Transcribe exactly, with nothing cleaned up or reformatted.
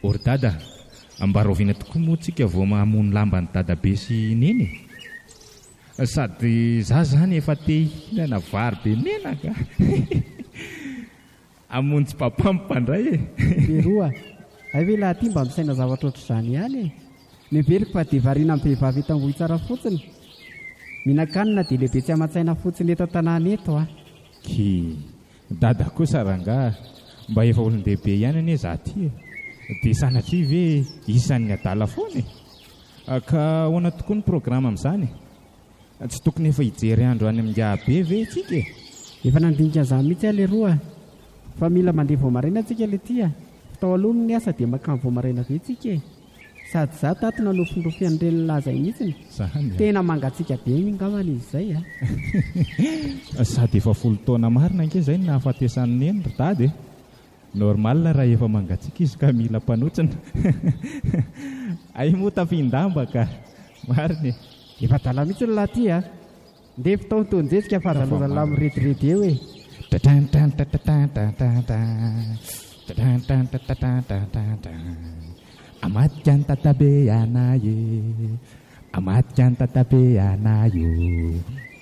Ory dada, ambaroviana tokoa moa tsika vao mamono lamba ny dadabe sy neny. Sady za zany efa te hihinana vary be menaka. Amonjy papa mipandray e. Beroa, ay ve laha ty mba misaina zavatra ohatr'izany ihany e. Mebeliko fa dia variana amin'ny vehivavy eto Ambohi tsara fotsiny. Minan-kanina dia lehibe tsy aman-tsaina fotsiny eto an-tanàna eto ah. Ki dada kosa rangaha, mba efa olon-dehibe ihany anie za ty e. Dia sanatria ve isan'ny adala foana e. Ka ahoana tokoa ny programa amin'izany? Tsy tokony efa hijery andro any amin'ny be ve tsika e? Efa nandinika an'izany mihitsy aho ilay roa, fa mila mandeha vao maraina tsika ilay ty a. Tao aloha ny asa dia makany vao maraina ve tsika e. Sady za tato nanofin'irofen'ireny lazay mihitsy. Tena mangatsika be ngambany izy izay a. Sady efa folo taona marina anke izay no nahafatesan'ny neny ry dady e. Normal raha efa mangatsika izy ka mila mpanotsina. Ay moa tafindamba ka. Marina e. Efa dala mihitsy ny lahy ty a. Ndeha fitaontonjetsika fa zalozana lahy mirediredy eo e. Amatika ny tatabe anaye, amatika ny tatabe anayo.